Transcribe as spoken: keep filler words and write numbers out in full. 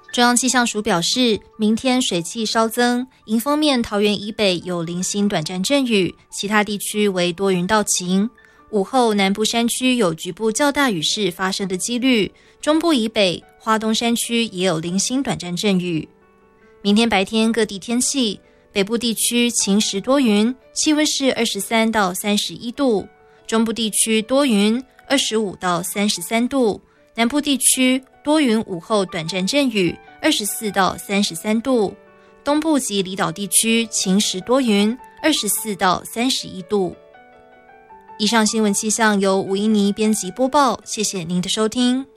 中央气象署表示，明天水汽稍增，迎风面桃园以北有零星短暂阵雨，其他地区为多云到晴。午后南部山区有局部较大雨势发生的几率，中部以北、花东山区也有零星短暂阵雨。明天白天各地天气，北部地区晴时多云，气温是二十三到三十一度；中部地区多云，二十五到三十三度；南部地区多云，午后短暂阵雨，二十四到三十三度；东部及离岛地区晴时多云，二十四到三十一度。以上新闻气象由吴依妮编辑播报，谢谢您的收听。